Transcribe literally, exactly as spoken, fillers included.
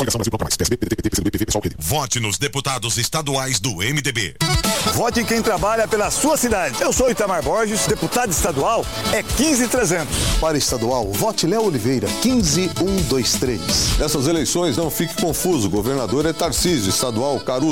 Coligação Brasil Bloco Mais. P S B, P D T, P T, P C do B, P V, Pessoal, P D. Vote nos deputados estaduais do M D B. Vote em quem trabalha pela sua cidade. Eu sou Itamar Borges, deputado estadual é quinze trezentos. Para estadual, vote Léo Oliveira, quinze cento e vinte e três. Nessas eleições, não fique confuso. O governador é Tarcísio, estadual Caruso.